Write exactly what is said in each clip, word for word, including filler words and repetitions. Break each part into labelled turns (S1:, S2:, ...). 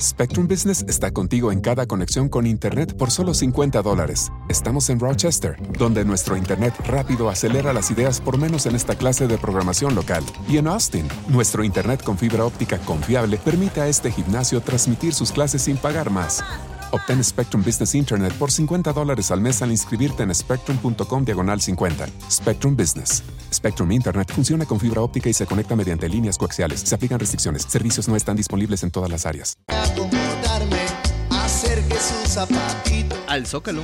S1: Spectrum Business está contigo en cada conexión con Internet por solo cincuenta dólares. Estamos en Rochester, donde nuestro Internet rápido acelera las ideas por menos en esta clase de programación local. Y en Austin, nuestro Internet con fibra óptica confiable permite a este gimnasio transmitir sus clases sin pagar más. Obtén Spectrum Business Internet por cincuenta dólares al mes al inscribirte en spectrum.com diagonal cincuenta. Spectrum Business. Spectrum Internet funciona con fibra óptica y se conecta mediante líneas coaxiales. Se aplican restricciones. Servicios no están disponibles en todas las áreas.
S2: Al Zócalo.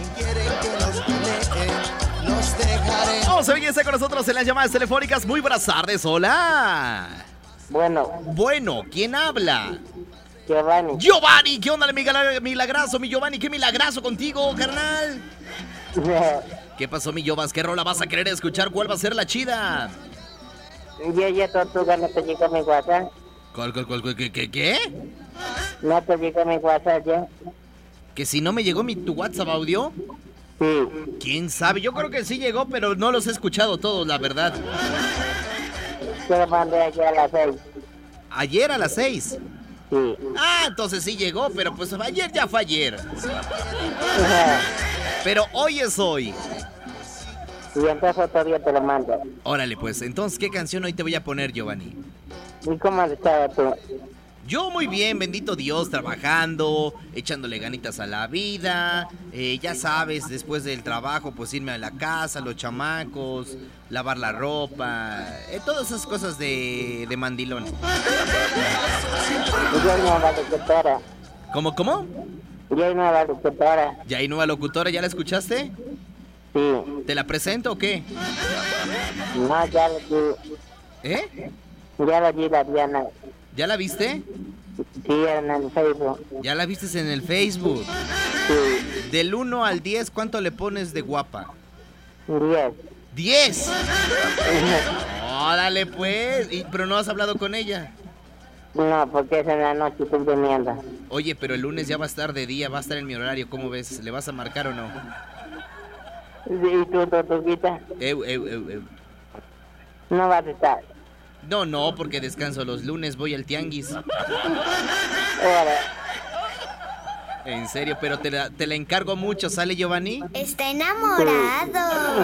S2: Vamos a ver quién está con nosotros en las llamadas telefónicas. Muy buenas tardes, hola.
S3: Bueno.
S2: Bueno, ¿quién habla?
S3: Giovanni.
S2: Giovanni, ¿qué onda, milagrazo, mi Giovanni? ¿Qué milagrazo contigo, carnal? ¿Qué pasó, mi Giovanni? ¿Qué rola vas a querer escuchar? ¿Cuál va a ser la chida?
S3: Yo ya, Tortuga, no te llega mi WhatsApp.
S2: ¿Cuál, cuál, cuál, qué, qué, qué?
S3: No te llega mi WhatsApp ya.
S2: ¿Que si no me llegó mi tu WhatsApp audio?
S3: Sí.
S2: ¿Quién sabe? Yo creo que sí llegó, pero no los he escuchado todos, la verdad.
S3: Te lo mandé ayer a las seis.
S2: ¿Ayer a las seis?
S3: Sí.
S2: Ah, entonces sí llegó, pero pues ayer ya fue ayer. Pero hoy es hoy.
S3: Y entonces otro día te lo mando.
S2: Órale, pues, entonces, ¿qué canción hoy te voy a poner, Giovanni?
S3: ¿Y cómo has estado tú?
S2: Yo muy bien, bendito Dios, trabajando, echándole ganitas a la vida. Eh, ya sabes, después del trabajo, pues irme a la casa, los chamacos, lavar la ropa, eh, todas esas cosas de, de mandilón.
S3: Y yo hay nueva locutora.
S2: ¿Cómo, cómo?
S3: Y hay nueva locutora.
S2: ¿Ya hay nueva locutora? ¿Ya la escuchaste?
S3: Sí.
S2: ¿Te la presento o qué?
S3: No, ya lo vi.
S2: ¿Eh?
S3: Ya lo vi, la Diana.
S2: ¿Ya la viste?
S3: Sí, en el Facebook.
S2: ¿Ya la viste en el Facebook?
S3: Sí.
S2: Del uno al diez, ¿cuánto le pones de guapa?
S3: diez.
S2: ¡diez! Órale, pues. ¿Y, pero no has hablado con ella?
S3: No, porque es en la noche, estoy durmiendo.
S2: Oye, pero el lunes ya va a estar de día, va a estar en mi horario. ¿Cómo ves? ¿Le vas a marcar o no?
S3: ¿Y tú, Tortuguita?
S2: Eu, eu, eu, eu.
S3: No vas a estar.
S2: No, no, porque descanso los lunes, voy al tianguis.
S3: Ahora.
S2: En serio, pero te la, te la encargo mucho, ¿sale, Giovanni?
S4: Está enamorado.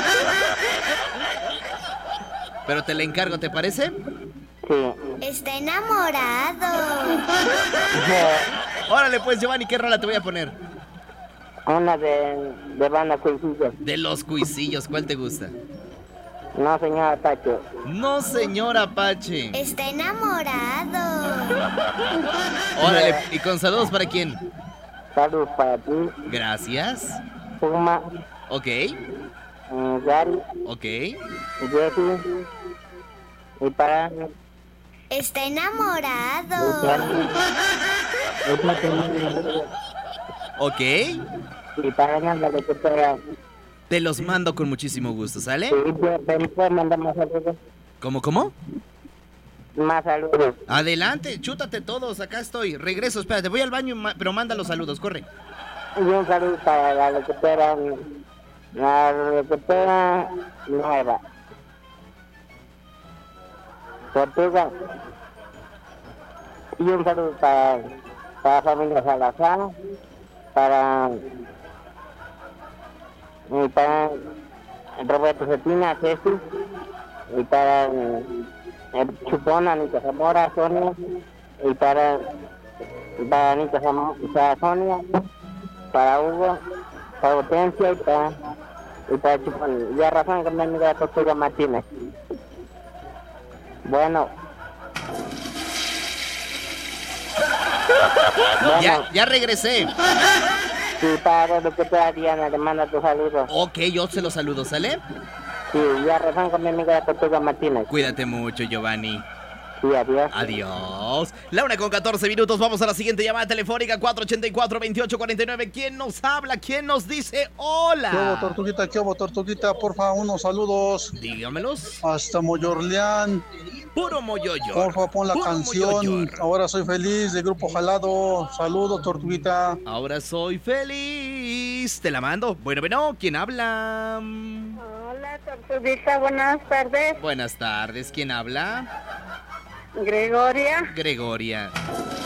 S2: Pero te la encargo, ¿te parece?
S3: Sí.
S4: Está enamorado.
S2: Órale, pues, Giovanni, ¿qué rola te voy a poner?
S3: Una de, de banda Cuisillos.
S2: De los Cuisillos, ¿cuál te gusta?
S3: No, señor Apache.
S2: No, señor Apache.
S4: Está enamorado.
S2: Órale, ¿y con saludos para quién?
S3: Saludos para ti.
S2: Gracias.
S3: Puma.
S2: Ok.
S3: Mm, Gary.
S2: Ok.
S3: Jeffy. Y para...
S4: Está enamorado.
S2: Ok.
S3: Y para la locutora.
S2: Te los mando con muchísimo gusto, ¿sale?
S3: Sí, ¿me puedes mandar más saludos?
S2: ¿Cómo, cómo?
S3: Más saludos.
S2: Adelante, chútate todos, acá estoy. Regreso, espérate, voy al baño, pero manda los saludos, corre.
S3: Y un saludo para la locutora, la locutora nueva. Tortuga. Y un saludo para, para la familia Salazar, para... y para Roberto Cetina, Ceci, y para el Chupón, Anita Zamora, Sonia, y para, para Anita Zamora, para Sonia, para Hugo, para Hortensia y para, y para Chupón. Y a razón que me amiga Tortuga Martínez. Bueno. bueno.
S2: Ya, ya regresé.
S3: Sí, para lo que te Diana, le manda tus saludos.
S2: Ok, yo se los saludo, ¿sale?
S3: Sí, ya rezan con mi amiga Tortuga Martínez.
S2: Cuídate mucho, Giovanni.
S3: Sí, adiós.
S2: Adiós. La una con catorce minutos, vamos a la siguiente llamada telefónica, cuatro ochenta y cuatro, veintiocho cuarenta y nueve. ¿Quién nos habla? ¿Quién nos dice hola?
S5: ¿Qué hubo, Tortuguita? ¿Qué hubo, Tortuguita? Porfa, unos saludos.
S2: Dígamelos.
S5: Hasta Moyorleán.
S2: Puro moyoyo.
S5: Porfa, pon la
S2: Puro
S5: canción.
S2: moyoyor.
S5: Ahora soy feliz, de Grupo Jalado. Saludos, Tortuguita.
S2: Ahora soy feliz. Te la mando. Bueno, bueno, ¿quién habla?
S6: Hola, Tortuguita, buenas tardes.
S2: Buenas tardes, ¿quién habla?
S6: Gregoria.
S2: Gregoria.